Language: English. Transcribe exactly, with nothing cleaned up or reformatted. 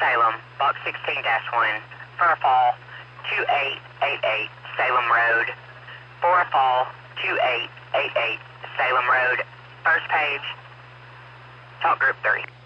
Salem, box sixteen dash one, Furfall, two eight eight eight, Salem Road. Furfall, two eight eight eight, Salem Road. First page, talk group three.